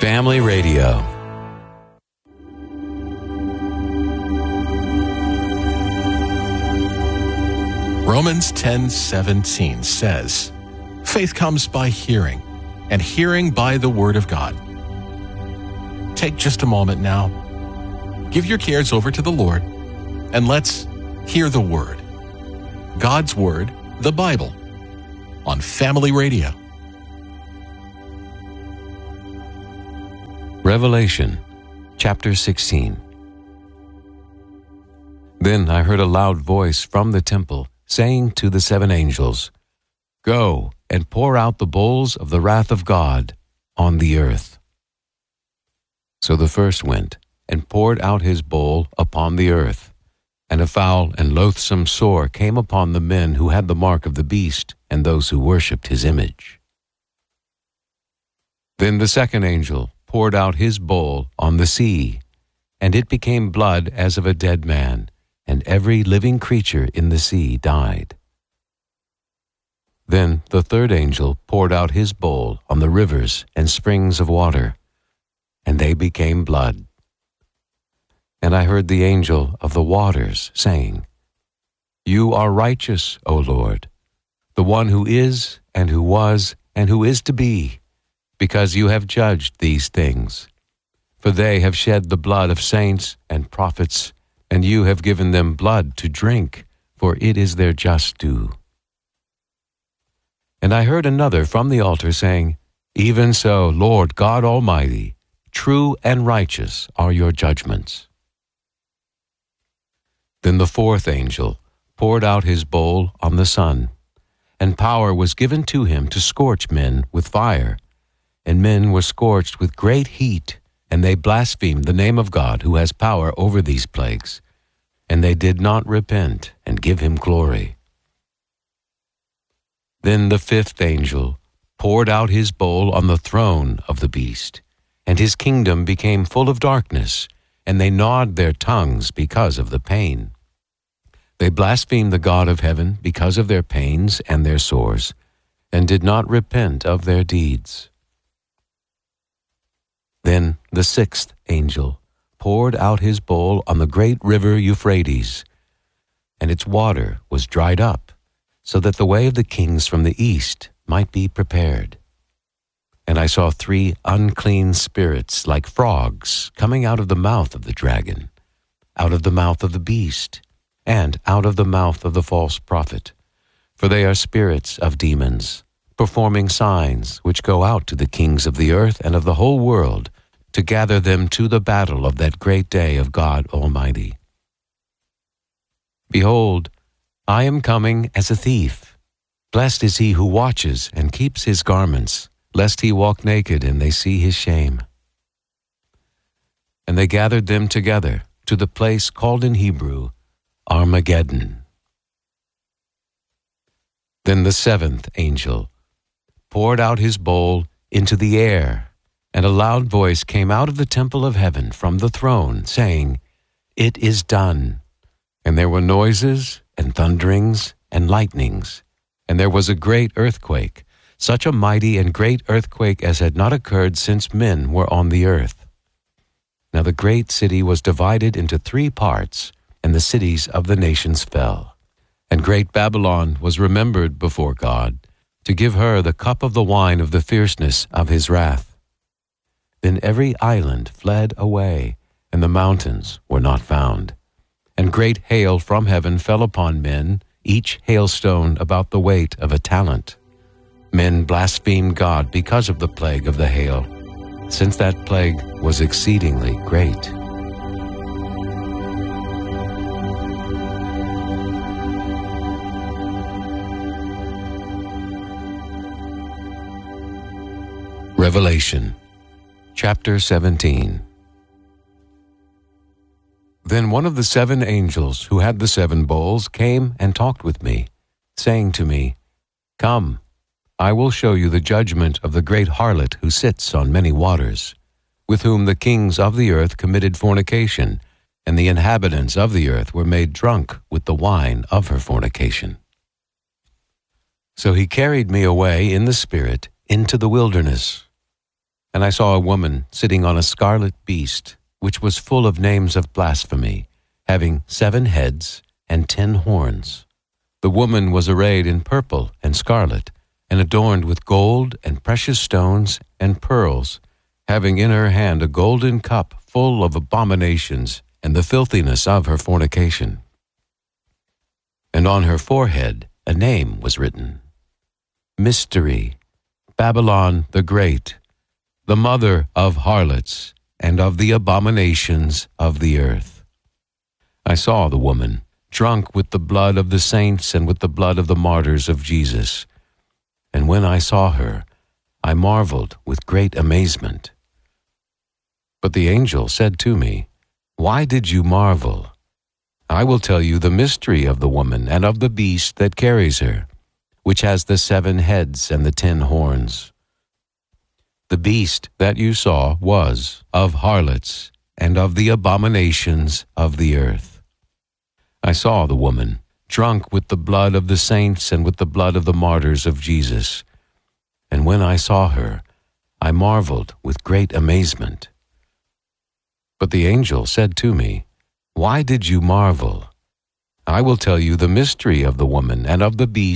Family Radio. Romans 10:17 says, "Faith comes by hearing, and hearing by the Word of God." Take just a moment now. Give your cares over to the Lord, and let's hear the Word. God's Word, the Bible, on Family Radio. Revelation, chapter 16. Then I heard a loud voice from the temple, saying to the 7 angels, "Go and pour out the bowls of the wrath of God on the earth." So the first went and poured out his bowl upon the earth, and a foul and loathsome sore came upon the men who had the mark of the beast and those who worshipped his image. Then the second angel poured out his bowl on the sea, and it became blood as of a dead man, and every living creature in the sea died. Then the third angel poured out his bowl on the rivers and springs of water, and they became blood. And I heard the angel of the waters saying, "You are righteous, O Lord, the one who is, and who was, and who is to be, because you have judged these things. For they have shed the blood of saints and prophets, and you have given them blood to drink, for it is their just due." And I heard another from the altar saying, "Even so, Lord God Almighty, true and righteous are your judgments." Then the fourth angel poured out his bowl on the sun, and power was given to him to scorch men with fire, and men were scorched with great heat, and they blasphemed the name of God who has power over these plagues, and they did not repent and give him glory. Then the fifth angel poured out his bowl on the throne of the beast, and his kingdom became full of darkness, and they gnawed their tongues because of the pain. They blasphemed the God of heaven because of their pains and their sores, and did not repent of their deeds. Then the sixth angel poured out his bowl on the great river Euphrates, and its water was dried up, so that the way of the kings from the east might be prepared. And I saw 3 unclean spirits like frogs coming out of the mouth of the dragon, out of the mouth of the beast, and out of the mouth of the false prophet, for they are spirits of demons, performing signs which go out to the kings of the earth and of the whole world, to gather them to the battle of that great day of God Almighty. Behold, I am coming as a thief. Blessed is he who watches and keeps his garments, lest he walk naked and they see his shame. And they gathered them together to the place called in Hebrew Armageddon. Then the seventh angel poured out his bowl into the air, and a loud voice came out of the temple of heaven from the throne, saying, "It is done." And there were noises and thunderings and lightnings, and there was a great earthquake, such a mighty and great earthquake as had not occurred since men were on the earth. Now the great city was divided into 3 parts, and the cities of the nations fell. And great Babylon was remembered before God, to give her the cup of the wine of the fierceness of his wrath. Then every island fled away, and the mountains were not found. And great hail from heaven fell upon men, each hailstone about the weight of a talent. Men blasphemed God because of the plague of the hail, since that plague was exceedingly great. Revelation, chapter 17. Then one of the 7 angels who had the 7 bowls came and talked with me, saying to me, "Come, I will show you the judgment of the great harlot who sits on many waters, with whom the kings of the earth committed fornication, and the inhabitants of the earth were made drunk with the wine of her fornication." So he carried me away in the Spirit into the wilderness. And I saw a woman sitting on a scarlet beast, which was full of names of blasphemy, having 7 heads and 10 horns. The woman was arrayed in purple and scarlet, and adorned with gold and precious stones and pearls, having in her hand a golden cup full of abominations and the filthiness of her fornication. And on her forehead a name was written: Mystery, Babylon the Great, the mother of harlots and of the abominations of the earth. I saw the woman, drunk with the blood of the saints and with the blood of the martyrs of Jesus. And when I saw her, I marveled with great amazement. But the angel said to me, Why did you marvel? I will tell you the mystery of the woman and of the beast that carries her, which has the 7 heads and the 10 horns. The beast that you saw was of harlots and of the abominations of the earth. I saw the woman, drunk with the blood of the saints and with the blood of the martyrs of Jesus. And when I saw her, I marveled with great amazement. But the angel said to me, Why did you marvel? I will tell you the mystery of the woman and of the beast